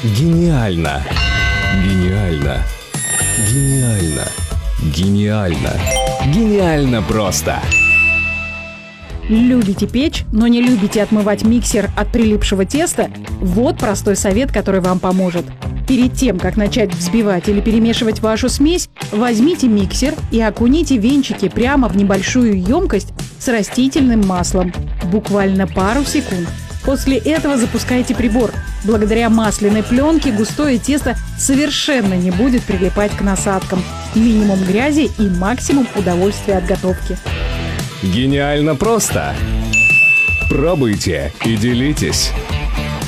Гениально! Гениально! Гениально! Гениально! Гениально просто! Любите печь, но не любите отмывать миксер от прилипшего теста? Вот простой совет, который вам поможет. Перед тем, как начать взбивать или перемешивать вашу смесь, возьмите миксер и окуните венчики прямо в небольшую емкость с растительным маслом. Буквально пару секунд. После этого запускайте прибор. Благодаря масляной пленке густое тесто совершенно не будет прилипать к насадкам. Минимум грязи и максимум удовольствия от готовки. Гениально просто! Пробуйте и делитесь!